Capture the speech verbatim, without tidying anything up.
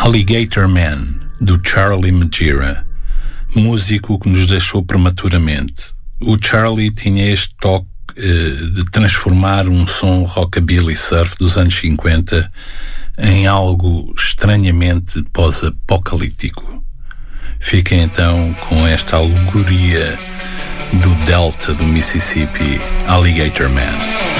Alligator Man, do Charlie Magira, músico que nos deixou prematuramente. O Charlie tinha este toque eh, de transformar um som rockabilly surf dos anos cinquenta em algo estranhamente pós-apocalíptico. Fiquem então com esta alegoria do delta do Mississippi, Alligator Man.